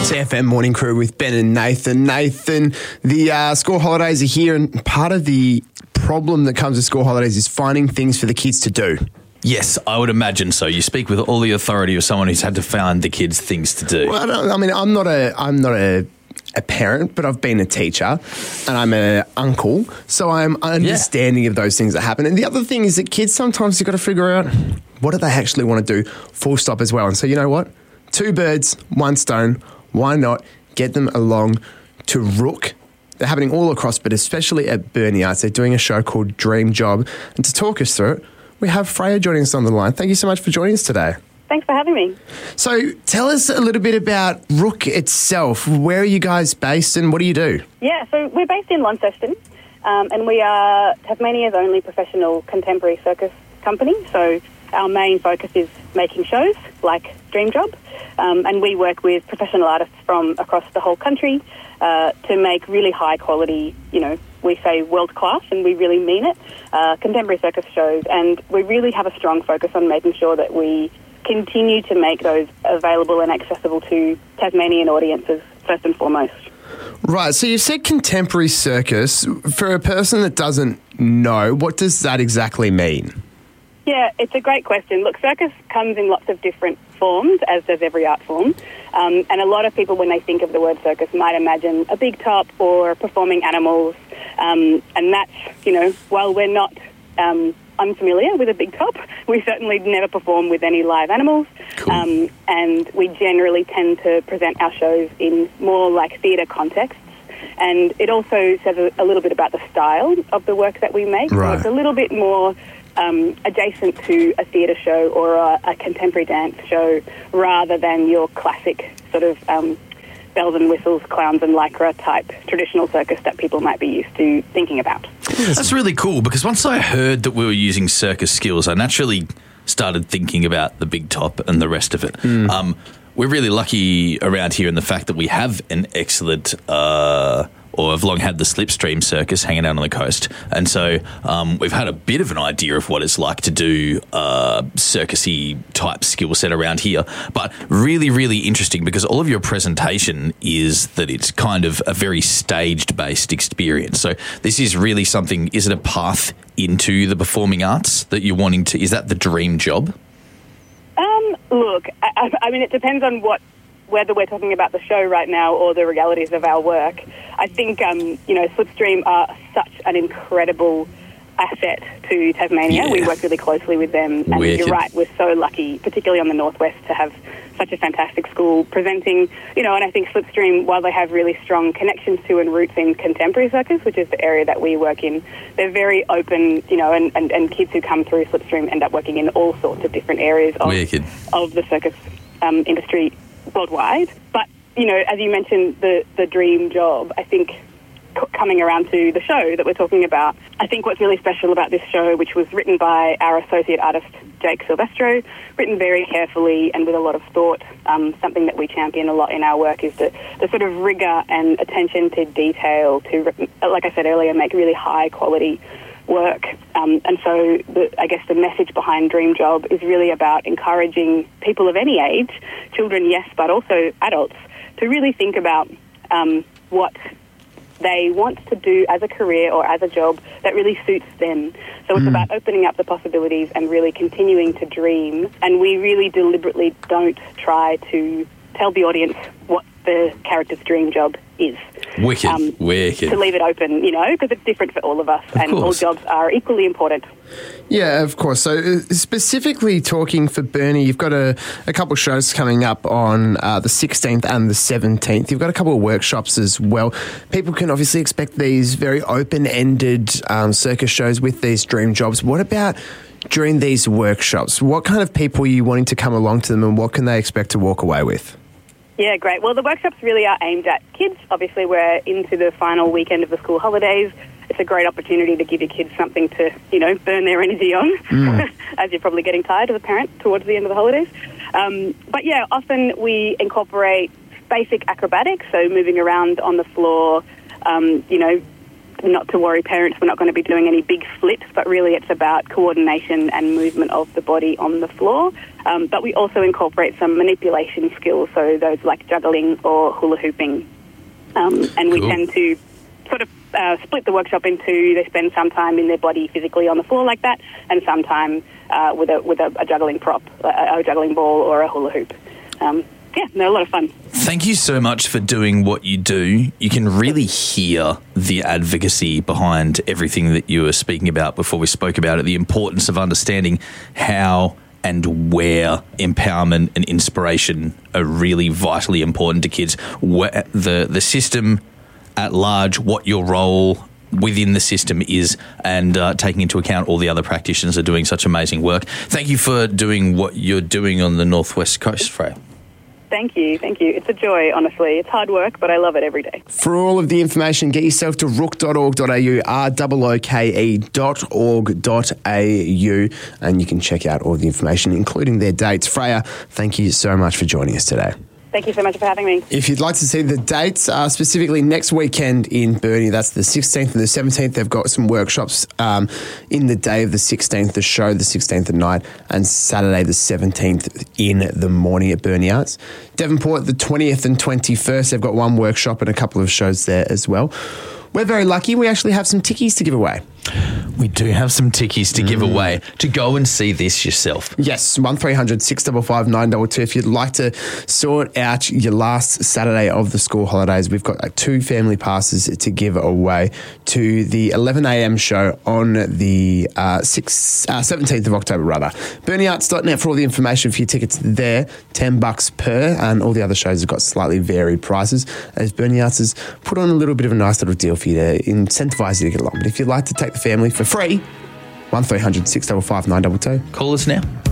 SAFM Morning Crew with Ben and Nathan. Nathan, the school holidays are here, and part of the problem that comes with school holidays is finding things for the kids to do. Yes, I would imagine so. You speak with all the authority of someone who's had to find the kids things to do. Well, I'm not a parent, but I've been a teacher and I'm an uncle, so I'm understanding of those things that happen. And the other thing is that kids sometimes you've got to figure out what do they actually want to do, full stop as well. And so you know what? Two birds, one stone. Why not get them along to Rook? They're happening all across, but especially at Burnie Arts. They're doing a show called Dream Job. And to talk us through it, we have Freya joining us on the line. Thank you so much for joining us today. Thanks for having me. So tell us a little bit about Rook itself. Where are you guys based and what do you do? Yeah, so we're based in Launceston, and we are Tasmania's only professional contemporary circus company. So our main focus is making shows like Dream Job, and we work with professional artists from across the whole country to make really high quality, we say world class, and we really mean it, contemporary circus shows. And we really have a strong focus on making sure that we continue to make those available and accessible to Tasmanian audiences first and foremost. Right, so you said contemporary circus. For a person that doesn't know, what does that exactly mean? Yeah, it's a great question. Look, circus comes in lots of different forms, as does every art form. And a lot of people, when they think of the word circus, might imagine a big top or performing animals. And that's, while we're not unfamiliar with a big top, we certainly never perform with any live animals. Cool. And we generally tend to present our shows in more like theatre contexts. And it also says a little bit about the style of the work that we make. Right. So it's a little bit more adjacent to a theatre show or a contemporary dance show rather than your classic sort of bells and whistles, clowns and lycra type traditional circus that people might be used to thinking about. That's really cool because once I heard that we were using circus skills, I naturally started thinking about the big top and the rest of it. We're really lucky around here in the fact that we have an excellent or have long had the Slipstream Circus hanging out on the coast. And so we've had a bit of an idea of what it's like to do circusy type skill set around here. But really, really interesting because all of your presentation is that it's kind of a very stage-based experience. So this is really something, is it a path into the performing arts that you're wanting to, is that the dream job? Look, I mean, it depends on whether we're talking about the show right now or the realities of our work. I think, Slipstream are such an incredible asset to Tasmania. Yeah. We work really closely with them. And Wicked. You're right, we're so lucky, particularly on the Northwest, to have such a fantastic school presenting, and I think Slipstream, while they have really strong connections to and roots in contemporary circus, which is the area that we work in, they're very open, and kids who come through Slipstream end up working in all sorts of different areas of the circus industry worldwide. But, as you mentioned, the dream job, I think coming around to the show that we're talking about, I think what's really special about this show, which was written by our associate artist, Jake Silvestro, written very carefully and with a lot of thought, something that we champion a lot in our work is the sort of rigour and attention to detail to, like I said earlier, make really high quality work. And so I guess the message behind Dream Job is really about encouraging people of any age, children, yes, but also adults, to really think about what they want to do as a career or as a job that really suits them. So it's about opening up the possibilities and really continuing to dream. And we really deliberately don't try to tell the audience what the character's dream job is. Wicked. To leave it open, because it's different for all of us, and all jobs are equally important. Yeah, of course. So specifically talking for Burnie, you've got a couple of shows coming up on the 16th and the 17th. You've got a couple of workshops as well. People can obviously expect these very open-ended circus shows with these dream jobs. What about during these workshops? What kind of people are you wanting to come along to them, and what can they expect to walk away with? Yeah, great. Well, the workshops really are aimed at kids. Obviously, we're into the final weekend of the school holidays. It's a great opportunity to give your kids something to, burn their energy on, as you're probably getting tired as a parent towards the end of the holidays. But yeah, often we incorporate basic acrobatics, so moving around on the floor, not to worry parents, we're not going to be doing any big flips, but really it's about coordination and movement of the body on the floor. But we also incorporate some manipulation skills, so those like juggling or hula hooping. And we tend to sort of split the workshop into, they spend some time in their body physically on the floor like that, and some time with a juggling prop, a juggling ball or a hula hoop. They're a lot of fun. Thank you so much for doing what you do. You can really hear the advocacy behind everything that you were speaking about before we spoke about it, the importance of understanding how and where empowerment and inspiration are really vitally important to kids. Where the system at large, what your role within the system is, and taking into account all the other practitioners are doing such amazing work. Thank you for doing what you're doing on the Northwest Coast, Freya. Thank you. It's a joy, honestly. It's hard work, but I love it every day. For all of the information, get yourself to rook.org.au, rooke.org.au, and you can check out all the information, including their dates. Freya, thank you so much for joining us today. Thank you so much for having me. If you'd like to see the dates, specifically next weekend in Burnie, that's the 16th and the 17th, they've got some workshops in the day of the 16th, the show the 16th at night, and Saturday the 17th in the morning at Burnie Arts. Devonport, the 20th and 21st, they've got one workshop and a couple of shows there as well. We're very lucky. We actually have some tickies to give away. We do have some tickies to give away to go and see this yourself. Yes, 1300 655 922. If you'd like to sort out your last Saturday of the school holidays, we've got 2 family passes to give away to the 11 a.m. show on the 17th of October, rather. BurnieArts.net for all the information for your tickets there, $10 per, and all the other shows have got slightly varied prices, as Burnie Arts has put on a little bit of a nice little deal for you to incentivise you to get along. But if you'd like to take the family for free, 1300 655 922. Call us now.